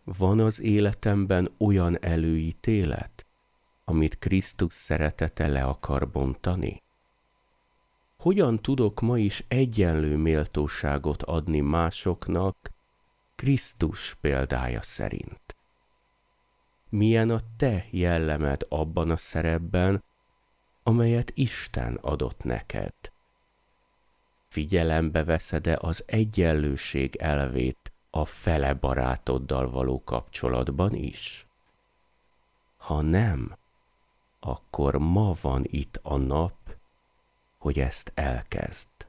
Van az életemben olyan előítélet, amit Krisztus szeretete le akar bontani? Hogyan tudok ma is egyenlő méltóságot adni másoknak Krisztus példája szerint? Milyen a te jellemed abban a szerepben, amelyet Isten adott neked? Figyelembe veszed-e az egyenlőség elvét a fele barátoddal való kapcsolatban is? Ha nem, akkor ma van itt a nap, hogy ezt elkezd.